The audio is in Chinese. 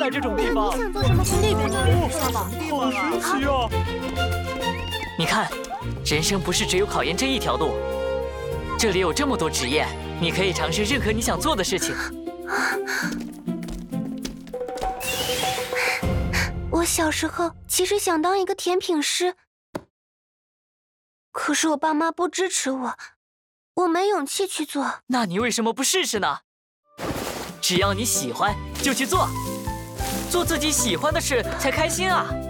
来这种地方。 你想做什么跟那边的人说吧。 好神奇啊！ 你看，人生不是只有考研这一条路，这里有这么多职业，你可以尝试任何你想做的事情。 我小时候其实想当一个甜品师，可是我爸妈不支持我，我没勇气去做。 那你为什么不试试呢？只要你喜欢，就去做，做自己喜欢的事才开心啊！